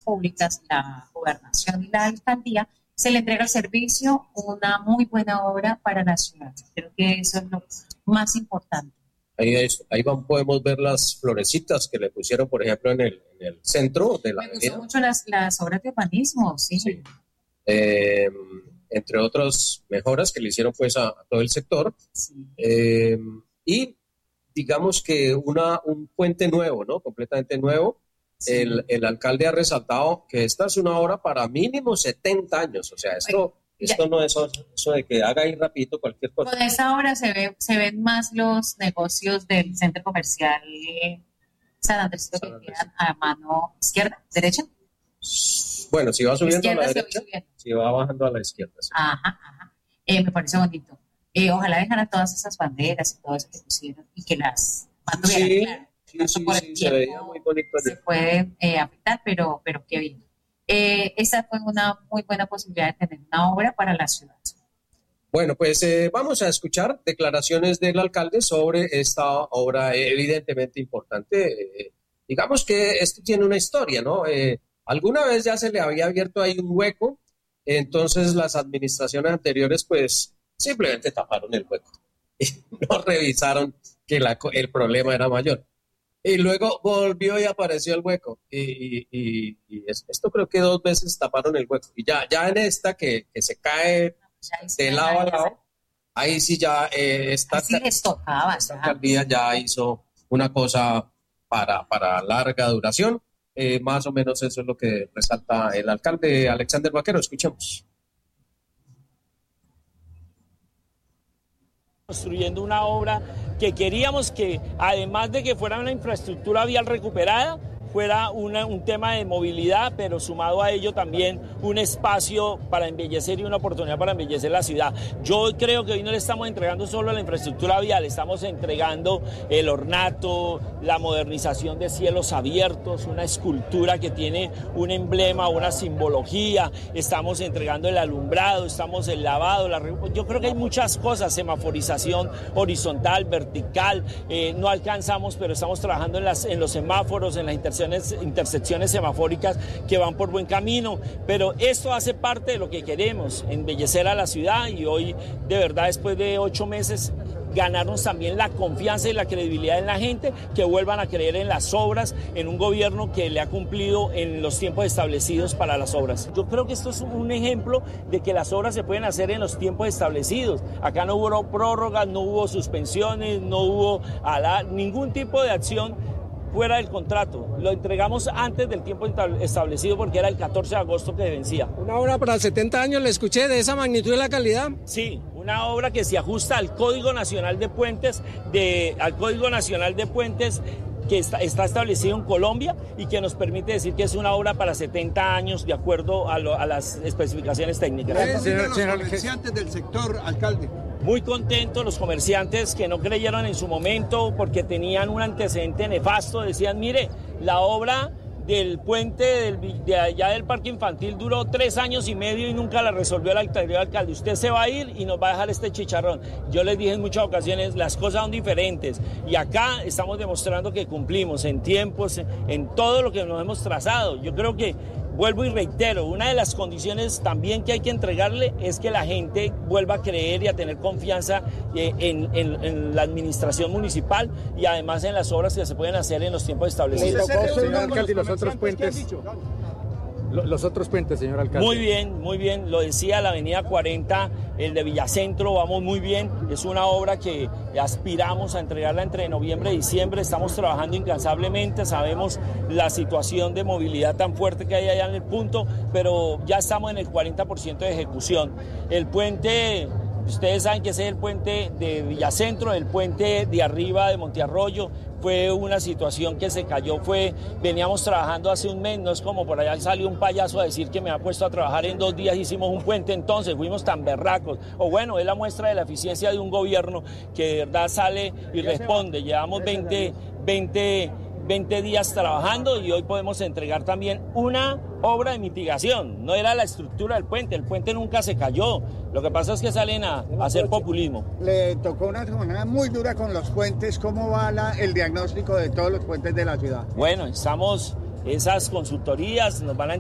públicas, la gobernación y la alcaldía, se le entrega el servicio, una muy buena obra para la ciudad. Creo que eso es lo más importante. Ahí podemos ver las florecitas que le pusieron, por ejemplo, en el centro de la avenida. Me gustan mucho las obras de urbanismo, sí. Entre otras mejoras que le hicieron pues a todo el sector. Sí. Y digamos que un puente nuevo, ¿no? Completamente nuevo. Sí. El alcalde ha resaltado que esta es una obra para mínimo 70 años. O sea, esto no es eso de que haga ahí rapidito cualquier cosa. Con esa obra se ven más los negocios del centro comercial San Andrés, que quedan a mano izquierda, derecha. Bueno, si va subiendo a la derecha, si va bajando a la izquierda. Sí. Ajá. Me parece bonito. Ojalá dejaran todas esas banderas y todo eso que pusieron y que las mantuvieran. Sí, se veía muy bonito. Se puede afectar, pero qué bien. Esa fue una muy buena posibilidad de tener una obra para la ciudad. Bueno, pues vamos a escuchar declaraciones del alcalde sobre esta obra evidentemente importante. Digamos que esto tiene una historia, ¿no? Alguna vez ya se le había abierto ahí un hueco, entonces las administraciones anteriores pues simplemente taparon el hueco y no revisaron que el problema era mayor. Y luego volvió y apareció el hueco. Y esto creo que 2 veces taparon el hueco. Y ya en esta que se cae de lado a lado, ahí sí ya esta alcaldía ya hizo una cosa para larga duración. Más o menos eso es lo que resalta el alcalde Alexander Vaquero. Escuchemos. Construyendo una obra que queríamos que, además de que fuera una infraestructura vial recuperada, fuera un tema de movilidad, pero sumado a ello también un espacio para embellecer y una oportunidad para embellecer la ciudad. Yo creo que hoy no le estamos entregando solo la infraestructura vial, estamos entregando el ornato, la modernización de cielos abiertos, una escultura que tiene un emblema, una simbología, estamos entregando el alumbrado, estamos el lavado, yo creo que hay muchas cosas, semaforización horizontal, vertical, no alcanzamos, pero estamos trabajando en los semáforos, en las intersecciones semafóricas que van por buen camino, pero esto hace parte de lo que queremos, embellecer a la ciudad, y hoy de verdad después de 8 meses ganarnos también la confianza y la credibilidad en la gente, que vuelvan a creer en las obras, en un gobierno que le ha cumplido en los tiempos establecidos para las obras. Yo creo que esto es un ejemplo de que las obras se pueden hacer en los tiempos establecidos. Acá no hubo prórrogas, no hubo suspensiones, no hubo ningún tipo de acción fuera del contrato. Lo entregamos antes del tiempo establecido porque era el 14 de agosto que vencía. ¿Una obra para 70 años, le escuché, de esa magnitud y la calidad? Sí, una obra que se ajusta al Código Nacional de Puentes, que está establecido en Colombia y que nos permite decir que es una obra para 70 años de acuerdo a las especificaciones técnicas. Los comerciantes del sector, alcalde. Muy contentos los comerciantes que no creyeron en su momento porque tenían un antecedente nefasto. Decían, mire, la obra del puente de allá del parque infantil duró 3 años y medio y nunca la resolvió el anterior alcalde. Usted se va a ir y nos va a dejar este chicharrón. Yo les dije en muchas ocasiones, las cosas son diferentes y acá estamos demostrando que cumplimos en tiempos, en todo lo que nos hemos trazado. Yo creo que, vuelvo y reitero, una de las condiciones también que hay que entregarle es que la gente vuelva a creer y a tener confianza en la administración municipal y además en las obras que se pueden hacer en los tiempos establecidos. Señor alcalde, y los otros puentes. Los otros puentes, señor alcalde. Muy bien, lo decía, la avenida 40, el de Villacentro, vamos muy bien, es una obra que aspiramos a entregarla entre noviembre y diciembre, estamos trabajando incansablemente, sabemos la situación de movilidad tan fuerte que hay allá en el punto, pero ya estamos en el 40% de ejecución. El puente, ustedes saben que ese es el puente de Villacentro, el puente de arriba de Montearroyo. Fue una situación que se cayó, veníamos trabajando hace un mes, no es como por allá salió un payaso a decir que me ha puesto a trabajar en 2 días, hicimos un puente, entonces fuimos tan berracos. O bueno, es la muestra de la eficiencia de un gobierno que de verdad sale y responde. Llevamos 20 días trabajando y hoy podemos entregar también una obra de mitigación. No era la estructura del puente, el puente nunca se cayó. Lo que pasa es que salen a hacer populismo. Le tocó una jornada muy dura con los puentes. ¿Cómo va el diagnóstico de todos los puentes de la ciudad? Bueno, esas consultorías nos van a